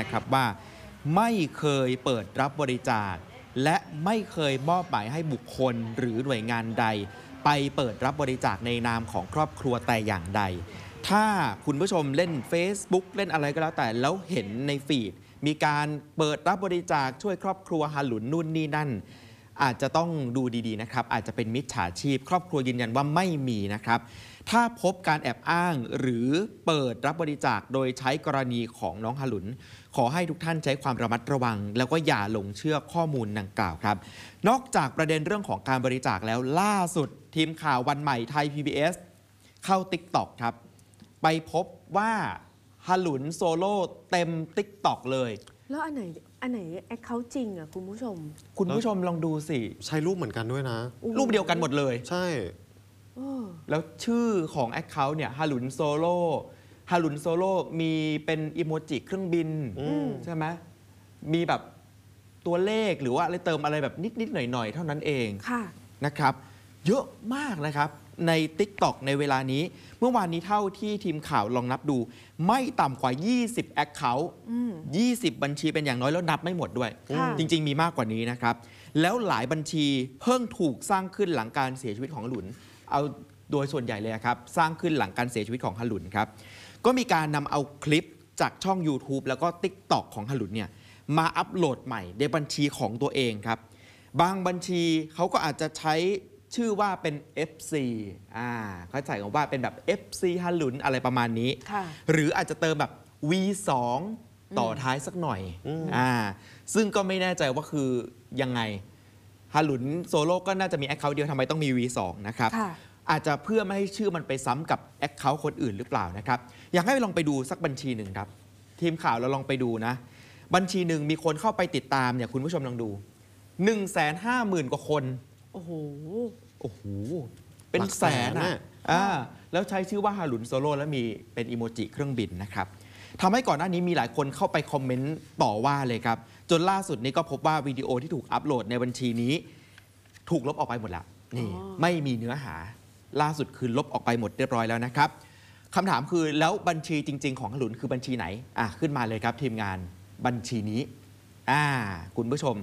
นะครับว่าไม่เคยเปิดรับบริจาคและไม่เคยมอบหมายให้บุคคลหรือหน่วยงานใดไปเปิดรับบริจาคในนามของครอบครัวแต่อย่างใดถ้าคุณผู้ชมเล่น Facebook เล่นอะไรก็แล้วแต่แล้วเห็นในฟีดมีการเปิดรับบริจาคช่วยครอบครัวฮาหลุนนู่นนี่นั่นอาจจะต้องดูดีๆนะครับอาจจะเป็นมิจฉาชีพครอบครัวยืนยันว่าไม่มีนะครับถ้าพบการแอบอ้างหรือเปิดรับบริจาคโดยใช้กรณีของน้องฮาหลุนขอให้ทุกท่านใช้ความระมัดระวังแล้วก็อย่าหลงเชื่อข้อมูลดังกล่าวครับนอกจากประเด็นเรื่องของการบริจาคแล้วล่าสุดทีมข่าววันใหม่ไทย PBS เข้า TikTok ครับไปพบว่าฮาหลุนโซโล่เต็ม TikTok เลยแล้วอันไหนแอคเคาท์จริงอ่ะคุณผู้ชมลองดูสิใช้รูปเหมือนกันด้วยนะรูปเดียวกันหมดเลยใช่แล้วชื่อของ Account เนี่ยฮาหลุนโซโล่มีเป็นอีโมจิเครื่องบินใช่ไหมมีแบบตัวเลขหรือว่าอะไรเติมอะไรแบบนิดๆหน่อยๆเท่านั้นเองนะครับเยอะมากนะครับใน TikTok ในเวลานี้เมื่อวานนี้เท่าที่ทีมข่าวลองนับดูไม่ต่ำกว่า20 Account 20 บัญชีเป็นอย่างน้อยแล้วนับไม่หมดด้วยจริงๆมีมากกว่านี้นะครับแล้วหลายบัญชีเพิ่งถูกสร้างขึ้นหลังการเสียชีวิตของฮาหลุนเอาโดยส่วนใหญ่เลยครับสร้างขึ้นหลังการเสียชีวิตของฮาหลุนครับก็มีการนำเอาคลิปจากช่อง YouTube แล้วก็ TikTok ของฮาหลุนเนี่ยมาอัปโหลดใหม่ในบัญชีของตัวเองครับบางบัญชีเขาก็อาจจะใช้ชื่อว่าเป็น FC เขาใส่คำว่าเป็นแบบ FC ฮาหลุนอะไรประมาณนี้หรืออาจจะเติมแบบ V2 ต่อท้ายสักหน่อยซึ่งก็ไม่แน่ใจว่าคือยังไงฮาหลุนโซโล่ก็น่าจะมี Account เดียวทำไมต้องมี V2 นะครับอาจจะเพื่อไม่ให้ชื่อมันไปซ้ำกับ Account คนอื่นหรือเปล่านะครับอยากให้ลองไปดูสักบัญชีหนึ่งครับทีมข่าวเราลองไปดูนะบัญชีหนึ่งมีคนเข้าไปติดตามเนี่ยคุณผู้ชมลองดู 150,000 กว่าคนโอ้โหเป็นแสนแล้วใช้ชื่อว่าฮาหลุนโซโล่แล้วมีเป็นอีโมจิเครื่องบินนะครับทำให้ก่อนหน้านี้มีหลายคนเข้าไปคอมเมนต์ต่อว่าเลยครับจนล่าสุดนี้ก็พบว่าวิดีโอที่ถูกอัปโหลดในบัญชีนี้ถูกลบออกไปหมดแล้วนี่ไม่มีเนื้อหาล่าสุดคือลบออกไปหมดเรียบร้อยแล้วนะครับคำถามคือแล้วบัญชีจริงๆของฮาหลุนคือบัญชีไหนขึ้นมาเลยครับทีมงานบัญชีนี้คุณผู้ชม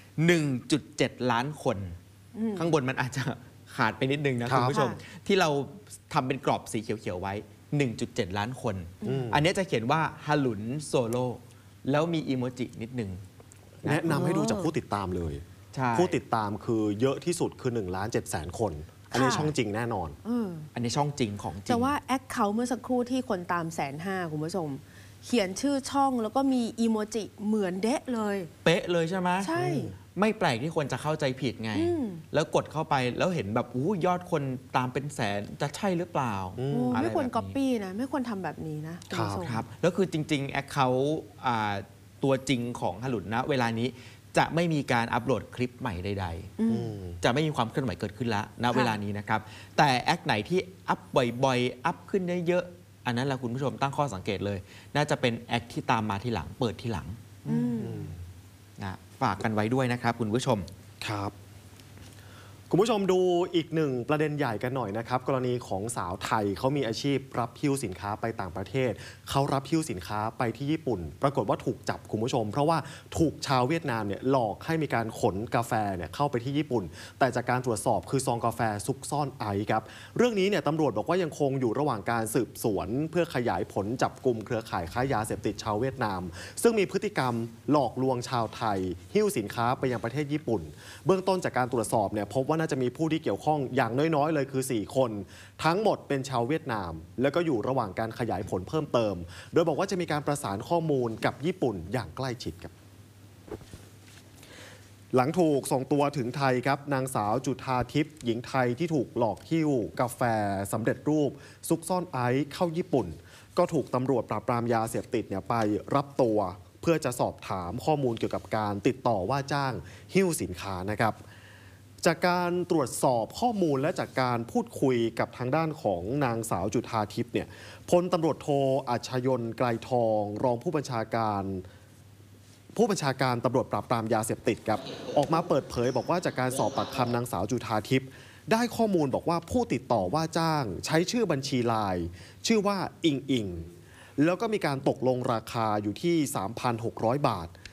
1.7 ล้านคนข้างบนมันอาจจะขาดไปนิดนึงนะคุณผู้ชมที่เราทำเป็นกรอบสีเขียวๆไว้ 1.7 ล้านคนอันนี้จะเขียนว่าฮาหลุนโซโล่แล้วมีอีโมจินิดนึงแนะนำให้ดูจากผู้ติดตามเลยผู้ติดตามคือเยอะที่สุดคือ 1,700,000 คนอันนี้ช่องจริงแน่นอนอันนี้ช่องจริงของจริงแต่ว่าแอคเคาท์เมื่อสักครู่ที่คนตาม 150,000 คุณผู้ชมเขียนชื่อช่องแล้วก็มีอีโมจิเหมือนเดะเลยเป๊ะเลยใช่ไหมใช่ไม่แปลกที่คนจะเข้าใจผิดไงแล้วกดเข้าไปแล้วเห็นแบบยอดคนตามเป็นแสนจะใช่หรือเปล่าไม่ควรก๊อปปี้นะไม่ควรทำแบบนี้นะครับแล้วคือจริงๆแอคเคาท์ตัวจริงของฮาหลุนนะเวลานี้จะไม่มีการอัปโหลดคลิปใหม่ใดๆจะไม่มีความเคลื่อนไหวเกิดขึ้นแล้วณเวลานี้นะครับแต่แอคไหนที่อัพบ่อยๆอัพขึ้นเยอะๆอันนั้นแหละคุณผู้ชมตั้งข้อสังเกตเลยน่าจะเป็นแอคที่ตามมาทีหลังเปิดทีหลังนะฝากกันไว้ด้วยนะครับคุณผู้ชมครับคุณผู้ชมดูอีกหนึ่งประเด็นใหญ่กันหน่อยนะครับกรณีของสาวไทยเขามีอาชีพรับหิ้วสินค้าไปต่างประเทศเขารับหิ้วสินค้าไปที่ญี่ปุ่นปรากฏว่าถูกจับคุณผู้ชมเพราะว่าถูกชาวเวียดนามเนี่ยหลอกให้มีการขนกาแฟเนี่ยเข้าไปที่ญี่ปุ่นแต่จากการตรวจสอบคือซองกาแฟซุกซ่อนไอซ์ครับเรื่องนี้เนี่ยตำรวจบอกว่ายังคงอยู่ระหว่างการสืบสวนเพื่อขยายผลจับกลุ่มเครือข่ายค้ายาเสพติดชาวเวียดนามซึ่งมีพฤติกรรมหลอกลวงชาวไทยหิ้วสินค้าไปยังประเทศญี่ปุ่นเบื้องต้นจากการตรวจสอบเนี่ยพบว่าน่าจะมีผู้ที่เกี่ยวข้องอย่างน้อยๆเลยคือ4คนทั้งหมดเป็นชาวเวียดนามแล้วก็อยู่ระหว่างการขยายผลเพิ่มเติมโดยบอกว่าจะมีการประสานข้อมูลกับญี่ปุ่นอย่างใกล้ชิดครับหลังถูกส่งตัวถึงไทยครับนางสาวจุฑาทิพย์หญิงไทยที่ถูกหลอกหิ้วกาแฟสำเร็จรูปซุกซ่อนไอซ์เข้าญี่ปุ่นก็ถูกตำรวจปราบปรามยาเสพติดเนี่ยไปรับตัวเพื่อจะสอบถามข้อมูลเกี่ยวกับการติดต่อว่าจ้างหิ้วสินค้านะครับจากการตรวจสอบข้อมูลและจากการพูดคุยกับทางด้านของนางสาวจุฑาทิพย์เนี่ยพลตำรวจโทอัชยนต์ไกรทองรองผู้บัญชาการตำรวจปราบปรามยาเสพติดครับออกมาเปิดเผยบอกว่าจากการสอบปากคำนางสาวจุฑาทิพย์ได้ข้อมูลบอกว่าผู้ติดต่อว่าจ้างใช้ชื่อบัญชีไลน์ชื่อว่าอิงแล้วก็มีการตกลงราคาอยู่ที่ 3,600 บาท